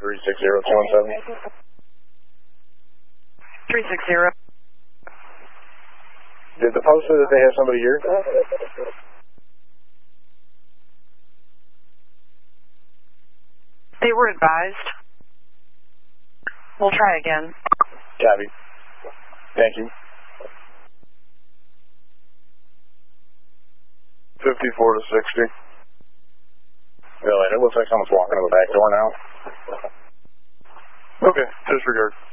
360-217. 360. Did the post say that they have somebody here? They were advised. We'll try again. Copy. Thank you. 54 to 60. It looks like someone's walking in the back door now. Okay, disregard.